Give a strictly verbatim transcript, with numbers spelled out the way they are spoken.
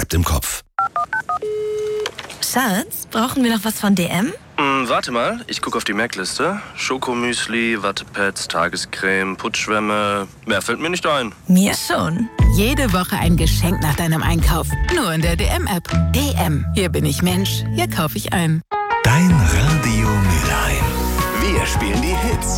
bleibt im Kopf. Schatz, brauchen wir noch was von D M? Hm, warte mal, ich gucke auf die Merkliste. Schokomüsli, Wattepads, Tagescreme, Putzschwämme. Mehr fällt mir nicht ein. Mir schon. Jede Woche ein Geschenk nach deinem Einkauf. Nur in der D M-App. D M. Hier bin ich Mensch. Hier kaufe ich ein. Dein Radio Mülheim. Wir spielen die Hits.